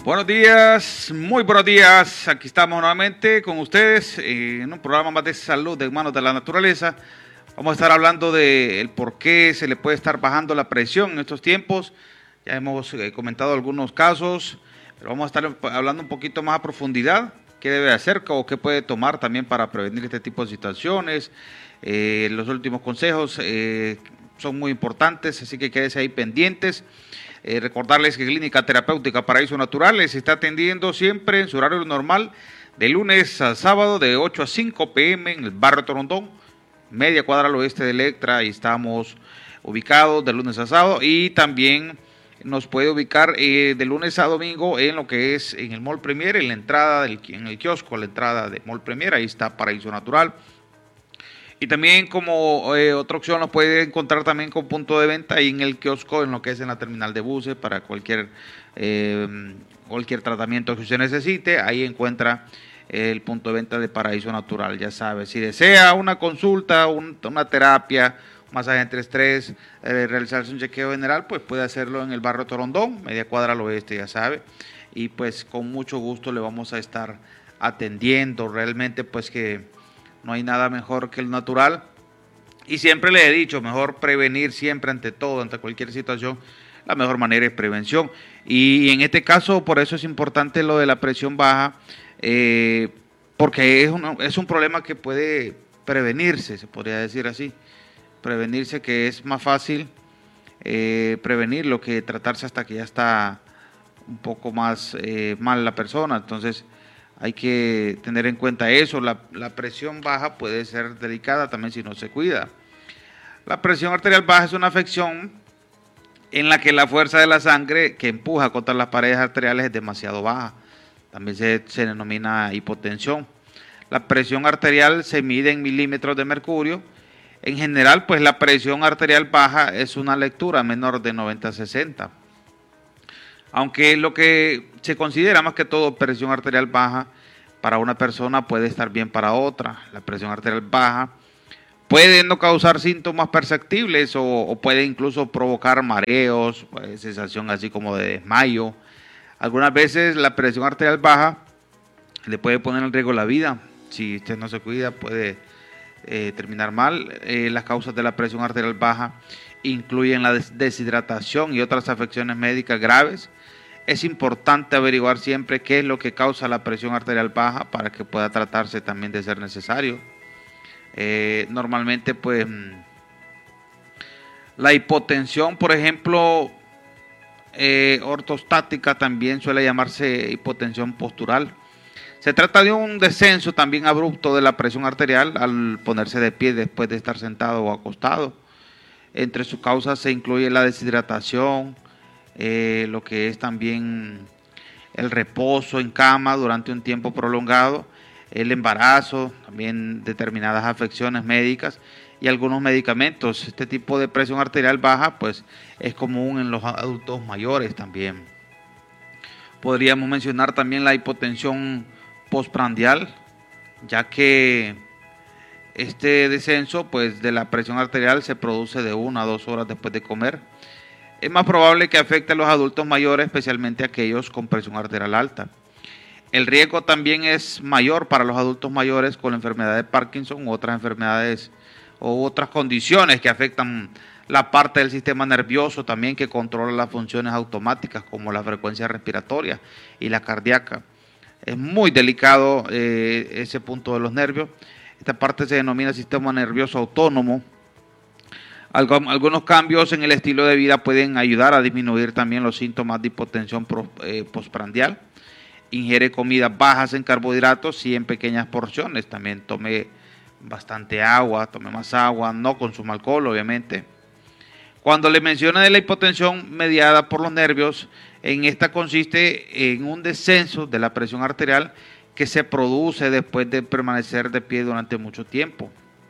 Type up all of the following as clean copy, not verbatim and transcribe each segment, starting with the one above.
Buenos días, muy buenos días. Aquí estamos nuevamente con ustedes en un programa más de salud de Manos de la Naturaleza. Vamos a estar hablando del por qué se le puede estar bajando la presión en estos tiempos. Ya hemos comentado algunos casos, pero vamos a estar hablando un poquito más a profundidad. ¿Qué debe hacer o qué puede tomar también para prevenir este tipo de situaciones? Los últimos consejos son muy importantes, así que quédese ahí pendientes. Recordarles que Clínica Terapéutica Paraíso Natural les está atendiendo siempre en su horario normal, de lunes a sábado, de 8 a 5 p.m. en el barrio Torondón, media cuadra al oeste de Electra. Ahí estamos ubicados de lunes a sábado, y también nos puede ubicar de lunes a domingo en lo que es en el Mall Premier, en la entrada en el kiosco, a la entrada del Mall Premier. Ahí está Paraíso Natural. Y también como otra opción nos puede encontrar también con punto de venta ahí en el kiosco, en lo que es en la terminal de buses, para cualquier tratamiento que usted necesite. Ahí encuentra el punto de venta de Paraíso Natural. Ya sabe, si desea una consulta, una terapia, un masaje antiestrés, realizarse un chequeo general, pues puede hacerlo en el barrio Torondón, media cuadra al oeste, ya sabe. Y pues con mucho gusto le vamos a estar atendiendo. Realmente pues que no hay nada mejor que el natural. Y siempre le he dicho, mejor prevenir siempre ante todo, ante cualquier situación. La mejor manera es prevención. Y en este caso, por eso es importante lo de la presión baja, porque es un problema que puede prevenirse, se podría decir así. Prevenirse, que es más fácil prevenirlo que tratarse hasta que ya está un poco más mal la persona. Entonces, hay que tener en cuenta eso. La presión baja puede ser delicada también si no se cuida. La presión arterial baja es una afección en la que la fuerza de la sangre que empuja contra las paredes arteriales es demasiado baja. También se denomina hipotensión. La presión arterial se mide en milímetros de mercurio. En general, pues la presión arterial baja es una lectura menor de 90/60. Aunque lo que se considera más que todo presión arterial baja para una persona puede estar bien para otra. La presión arterial baja puede no causar síntomas perceptibles o puede incluso provocar mareos, sensación así como de desmayo. Algunas veces la presión arterial baja le puede poner en riesgo la vida. Si usted no se cuida, puede terminar mal. Las causas de la presión arterial baja incluyen la deshidratación y otras afecciones médicas graves. Es importante averiguar siempre qué es lo que causa la presión arterial baja para que pueda tratarse también de ser necesario. Normalmente, pues, la hipotensión, por ejemplo, ortostática, también suele llamarse hipotensión postural. Se trata de un descenso también abrupto de la presión arterial al ponerse de pie después de estar sentado o acostado. Entre sus causas se incluye la deshidratación, lo que es también el reposo en cama durante un tiempo prolongado, el embarazo, también determinadas afecciones médicas y algunos medicamentos. Este tipo de presión arterial baja pues es común en los adultos mayores también. Podríamos mencionar también la hipotensión postprandial, ya que este descenso pues de la presión arterial se produce de 1 a 2 horas después de comer. Es más probable que afecte a los adultos mayores, especialmente aquellos con presión arterial alta. El riesgo también es mayor para los adultos mayores con la enfermedad de Parkinson u otras enfermedades o otras condiciones que afectan la parte del sistema nervioso también que controla las funciones automáticas como la frecuencia respiratoria y la cardíaca. Es muy delicado ese punto de los nervios. Esta parte se denomina sistema nervioso autónomo. Algunos cambios en el estilo de vida pueden ayudar a disminuir también los síntomas de hipotensión postprandial. Ingiere comidas bajas en carbohidratos y en pequeñas porciones. También tome bastante agua, tome más agua, no consuma alcohol, obviamente. Cuando le menciona de la hipotensión mediada por los nervios, en esta consiste en un descenso de la presión arterial que se produce después de permanecer de pie durante mucho tiempo.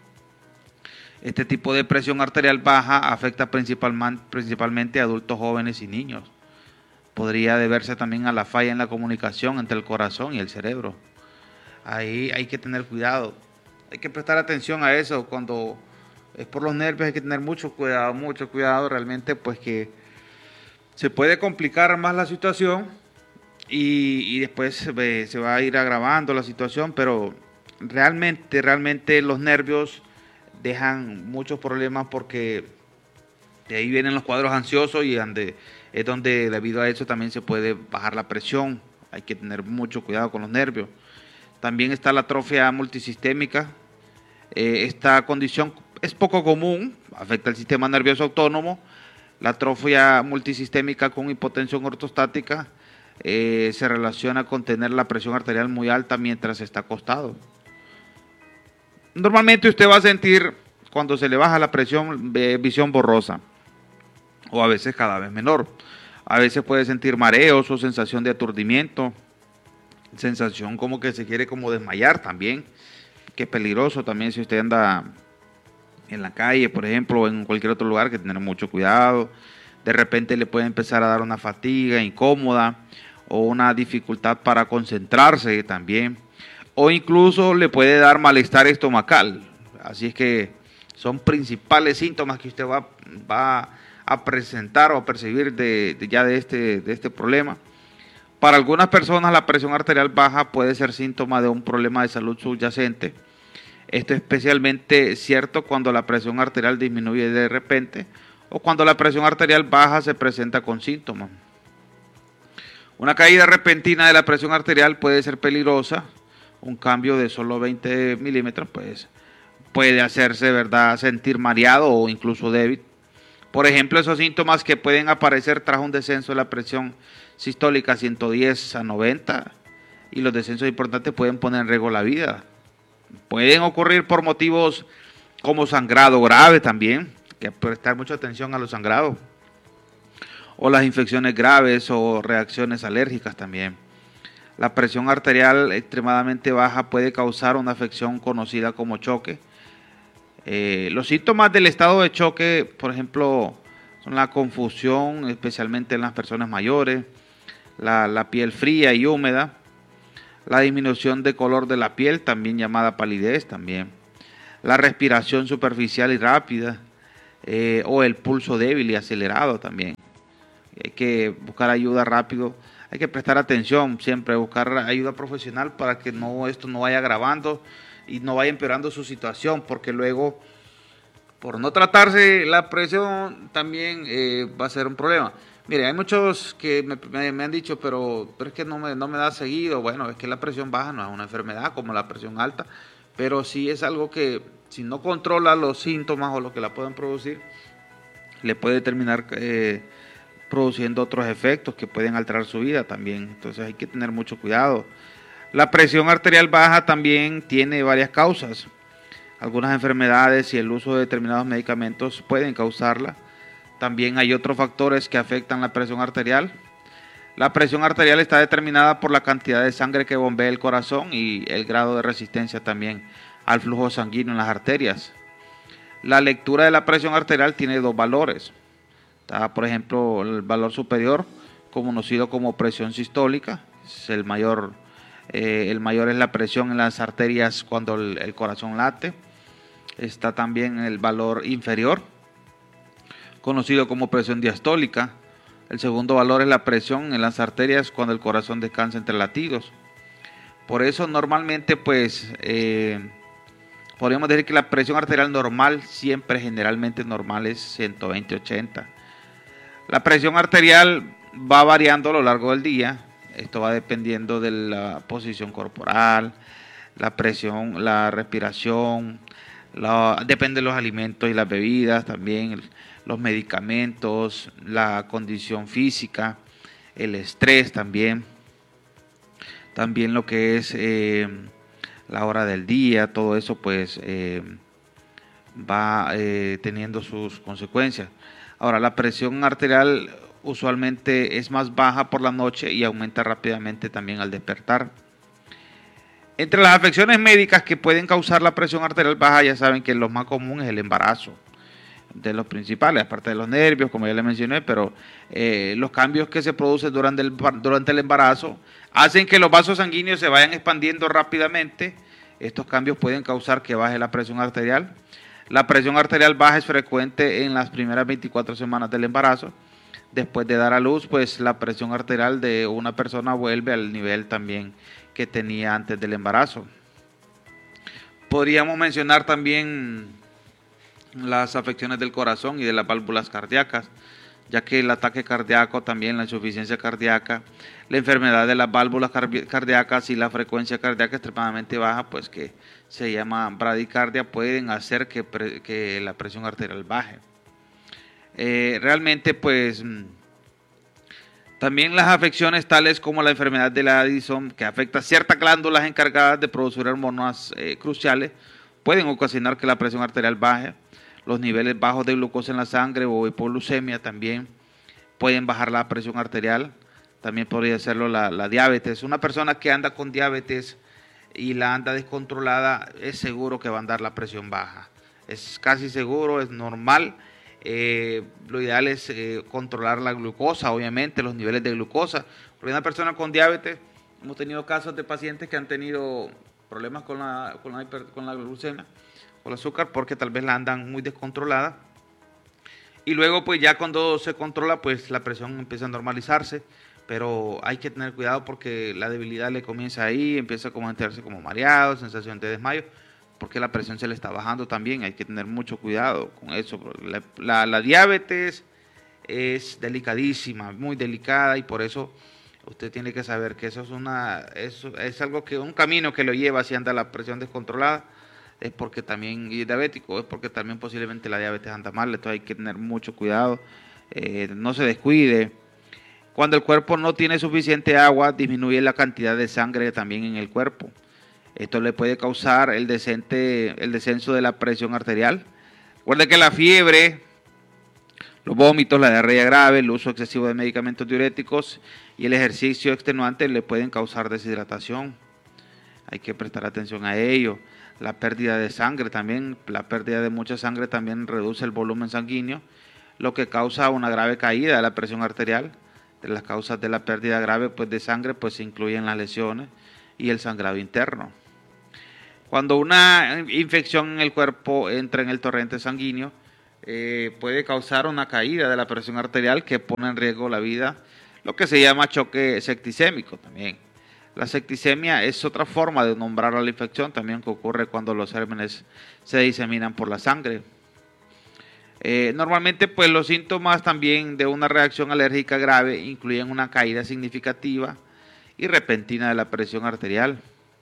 Este tipo de presión arterial baja afecta principalmente a adultos jóvenes y niños. Podría deberse también a la falla en la comunicación entre el corazón y el cerebro. Ahí hay que tener cuidado, hay que prestar atención a eso. Cuando es por los nervios hay que tener mucho cuidado realmente, pues que se puede complicar más la situación y después se va a ir agravando la situación, pero realmente los nervios dejan muchos problemas porque de ahí vienen los cuadros ansiosos y es donde debido a eso también se puede bajar la presión. Hay que tener mucho cuidado con los nervios. También está la atrofia multisistémica. Esta condición es poco común, afecta el sistema nervioso autónomo. La atrofia multisistémica con hipotensión ortostática se relaciona con tener la presión arterial muy alta mientras está acostado. Normalmente usted va a sentir cuando se le baja la presión visión borrosa o a veces cada vez menor. A veces puede sentir mareos o sensación de aturdimiento, sensación como que se quiere como desmayar también, que es peligroso también si usted anda en la calle, por ejemplo, o en cualquier otro lugar, que tener mucho cuidado. De repente le puede empezar a dar una fatiga incómoda o una dificultad para concentrarse también, o incluso le puede dar malestar estomacal. Así es que son principales síntomas que usted va a presentar o a percibir de este problema. Para algunas personas la presión arterial baja puede ser síntoma de un problema de salud subyacente. Esto es especialmente cierto cuando la presión arterial disminuye de repente o cuando la presión arterial baja se presenta con síntomas. Una caída repentina de la presión arterial puede ser peligrosa. Un cambio de solo 20 milímetros pues, puede hacerse, ¿verdad?, sentir mareado o incluso débil. Por ejemplo, esos síntomas que pueden aparecer tras un descenso de la presión sistólica 110 a 90 y los descensos importantes pueden poner en riesgo la vida. Pueden ocurrir por motivos como sangrado grave también, que hay que prestar mucha atención a los sangrados, o las infecciones graves o reacciones alérgicas también. La presión arterial extremadamente baja puede causar una afección conocida como choque. Los síntomas del estado de choque, por ejemplo, son la confusión, especialmente en las personas mayores, la piel fría y húmeda, la disminución de color de la piel, también llamada palidez también, la respiración superficial y rápida, o el pulso débil y acelerado también. Hay que buscar ayuda rápido, hay que prestar atención siempre, buscar ayuda profesional para que esto no vaya agravando y no vaya empeorando su situación, porque luego, por no tratarse la presión, también va a ser un problema. Mire, hay muchos que me han dicho, pero es que no me da seguido. Bueno, es que la presión baja no es una enfermedad como la presión alta, pero sí es algo que si no controla los síntomas o lo que la pueden producir, le puede terminar produciendo otros efectos que pueden alterar su vida también. Entonces hay que tener mucho cuidado. La presión arterial baja también tiene varias causas. Algunas enfermedades y el uso de determinados medicamentos pueden causarla. También hay otros factores que afectan la presión arterial. La presión arterial está determinada por la cantidad de sangre que bombea el corazón y el grado de resistencia también al flujo sanguíneo en las arterias. La lectura de la presión arterial tiene dos valores. Está, por ejemplo, el valor superior, conocido como presión sistólica, es el mayor es la presión en las arterias cuando el corazón late. Está también el valor inferior, conocido como presión diastólica. El segundo valor es la presión en las arterias cuando el corazón descansa entre latidos. Por eso normalmente pues podríamos decir que la presión arterial normal, siempre generalmente normal, es 120/80. La presión arterial va variando a lo largo del día. Esto va dependiendo de la posición corporal, la presión, la respiración, depende de los alimentos y las bebidas también, los medicamentos, la condición física, el estrés también lo que es la hora del día, todo eso pues va teniendo sus consecuencias. Ahora, la presión arterial usualmente es más baja por la noche y aumenta rápidamente también al despertar. Entre las afecciones médicas que pueden causar la presión arterial baja, ya saben que lo más común es el embarazo, de los principales, aparte de los nervios, como ya les mencioné, pero los cambios que se producen durante el embarazo hacen que los vasos sanguíneos se vayan expandiendo rápidamente. Estos cambios pueden causar que baje la presión arterial. La presión arterial baja es frecuente en las primeras 24 semanas del embarazo. después de dar a luz, pues la presión arterial de una persona vuelve al nivel también que tenía antes del embarazo. Podríamos mencionar también las afecciones del corazón y de las válvulas cardíacas, ya que el ataque cardíaco, también la insuficiencia cardíaca, la enfermedad de las válvulas cardíacas y la frecuencia cardíaca extremadamente baja, pues que se llama bradicardia, pueden hacer que la presión arterial baje. Realmente, pues, también las afecciones tales como la enfermedad de la Addison, que afecta ciertas glándulas encargadas de producir hormonas cruciales, pueden ocasionar que la presión arterial baje. Los niveles bajos de glucosa en la sangre o hipoglucemia también pueden bajar la presión arterial. También podría hacerlo la diabetes. Una persona que anda con diabetes y la anda descontrolada, es seguro que va a andar la presión baja. Es casi seguro, es normal. Lo ideal es controlar la glucosa, obviamente, los niveles de glucosa. Porque una persona con diabetes, hemos tenido casos de pacientes que han tenido problemas con la glucemia, con el azúcar, porque tal vez la andan muy descontrolada. Y luego, pues ya cuando se controla, pues la presión empieza a normalizarse. Pero hay que tener cuidado porque la debilidad le comienza ahí, empieza a sentirse como mareado, sensación de desmayo, porque la presión se le está bajando también. Hay que tener mucho cuidado con eso. La diabetes es delicadísima, muy delicada, y por eso usted tiene que saber que eso es algo que, un camino que lo lleva si anda la presión descontrolada, es porque también, y es diabético, es porque también posiblemente la diabetes anda mal. Entonces hay que tener mucho cuidado, no se descuide. Cuando el cuerpo no tiene suficiente agua, disminuye la cantidad de sangre también en el cuerpo. Esto le puede causar el descenso de la presión arterial. Recuerde que la fiebre, los vómitos, la diarrea grave, el uso excesivo de medicamentos diuréticos y el ejercicio extenuante le pueden causar deshidratación. Hay que prestar atención a ello. La pérdida de sangre también, la pérdida de mucha sangre también reduce el volumen sanguíneo, lo que causa una grave caída de la presión arterial. De las causas de la pérdida grave de sangre pues se incluyen las lesiones y el sangrado interno. Cuando una infección en el cuerpo entra en el torrente sanguíneo, puede causar una caída de la presión arterial que pone en riesgo la vida, lo que se llama choque septicémico también. La septicemia es otra forma de nombrar a la infección también, que ocurre cuando los gérmenes se diseminan por la sangre. Normalmente, pues los síntomas también de una reacción alérgica grave incluyen una caída significativa y repentina de la presión arterial.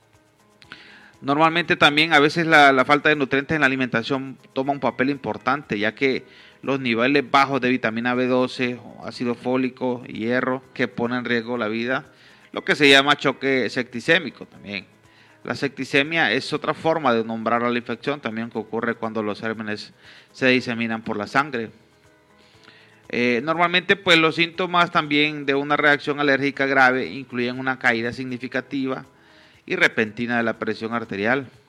Normalmente también a veces la falta de nutrientes en la alimentación toma un papel importante, ya que los niveles bajos de vitamina B12, ácido fólico y hierro, que ponen en riesgo la vida, lo que se llama choque septicémico también. La septicemia es otra forma de nombrar a la infección también, que ocurre cuando los gérmenes se diseminan por la sangre. Normalmente, pues los síntomas también de una reacción alérgica grave incluyen una caída significativa y repentina de la presión arterial.